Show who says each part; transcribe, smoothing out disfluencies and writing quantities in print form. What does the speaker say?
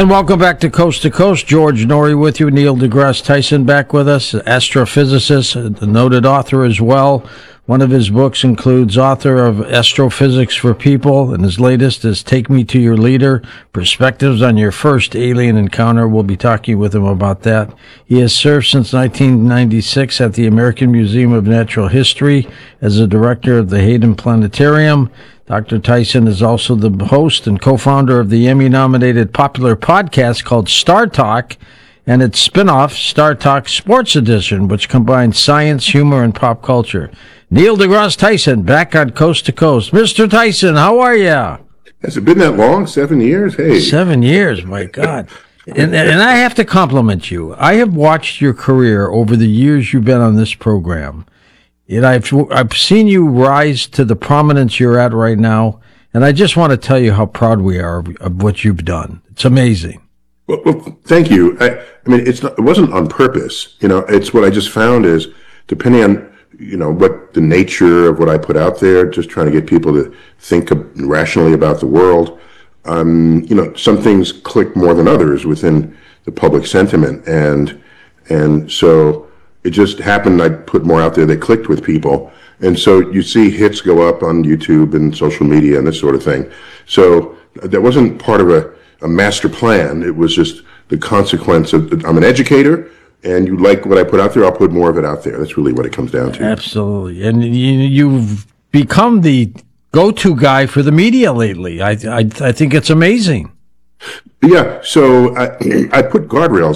Speaker 1: And welcome back to Coast. George Norrie with you. Neil deGrasse Tyson back with us, astrophysicist, a noted author as well. One of his books includes author of Astrophysics for People, and his latest is Take Me to Your Leader, Perspectives on Your First Alien Encounter. We'll be talking with him about that. He has served since 1996 at the American Museum of Natural History as the director of the Hayden Planetarium. Dr. Tyson is also the host and co-founder of the Emmy-nominated popular podcast called Star Talk and its spin-off, Star Talk Sports Edition, which combines science, humor, and pop culture. Neil deGrasse Tyson, back on Coast to Coast. Mr. Tyson, how are you?
Speaker 2: Has it been that long? 7 years? Hey.
Speaker 1: 7 years, my God. And I have to compliment you. I have watched your career over the years you've been on this program. And I've seen you rise to the prominence you're at right now, and I just want to tell you how proud we are of what you've done. It's amazing.
Speaker 2: Well, thank you. I mean, it wasn't on purpose. It's what I just found is, depending on, what the nature of what I put out there, just trying to get people to think rationally about the world. Some things click more than others within the public sentiment, and so it just happened I put more out there that clicked with people. And so you see hits go up on YouTube and social media and this sort of thing. So that wasn't part of a master plan. It was just the consequence of, I'm an educator, and you like what I put out there, I'll put more of it out there. That's really what it comes down to.
Speaker 1: Absolutely. And you've become the go-to guy for the media lately. I think it's amazing.
Speaker 2: Yeah, so I put guardrails